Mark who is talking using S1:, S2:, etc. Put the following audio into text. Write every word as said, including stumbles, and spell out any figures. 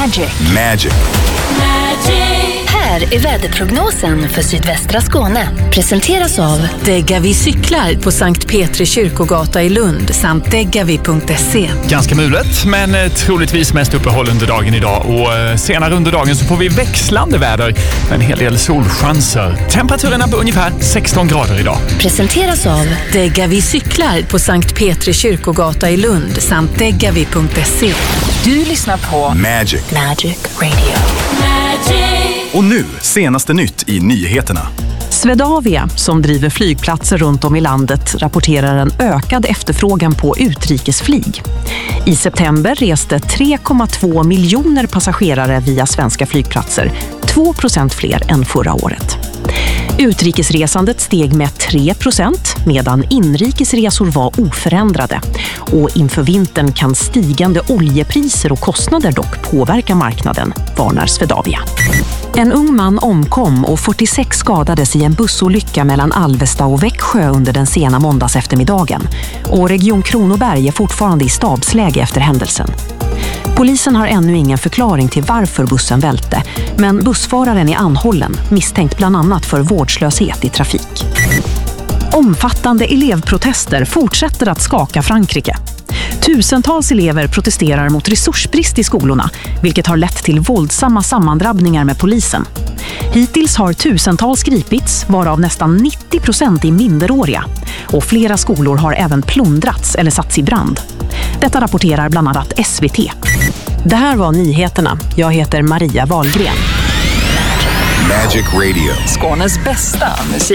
S1: Magic.
S2: Magic.
S1: Här är väderprognosen för sydvästra Skåne. Presenteras av
S3: Degavi cyklar på Sankt Petri kyrkogata i Lund samt degavi punkt se.
S4: Ganska mulet, men troligtvis mest uppehåll under dagen idag. Och senare under dagen så får vi växlande väder med en hel del solchanser. Temperaturerna på ungefär sexton grader idag.
S1: Presenteras av
S3: Degavi cyklar på Sankt Petri kyrkogata i Lund samt degavi punkt se.
S1: Du lyssnar på
S2: Magic.
S1: Magic Radio.
S2: Och nu, senaste nytt i nyheterna.
S5: Swedavia, som driver flygplatser runt om i landet, rapporterar en ökad efterfrågan på utrikesflyg. I september reste tre komma två miljoner passagerare via svenska flygplatser, två procent fler än förra året. Utrikesresandet steg med tre procent medan inrikesresor var oförändrade. Och inför vintern kan stigande oljepriser och kostnader dock påverka marknaden, varnar Swedavia. En ung man omkom och fyrtiosex skadades i en bussolycka mellan Alvesta och Växjö under den sena måndags eftermiddagen. Och Region Kronoberg är fortfarande i stabsläge efter händelsen. Polisen har ännu ingen förklaring till varför bussen välte, men bussföraren är anhållen, misstänkt bland annat för vårdslöshet i trafik. Omfattande elevprotester fortsätter att skaka Frankrike. Tusentals elever protesterar mot resursbrist i skolorna, vilket har lett till våldsamma sammandrabbningar med polisen. Hittills har tusentals gripits, varav nästan nittio procent är minderåriga. Och flera skolor har även plundrats eller satts i brand. Detta rapporterar bland annat S V T. Det här var nyheterna. Jag heter Maria Wahlgren.
S2: Magic Radio.
S6: Skånes bästa musik.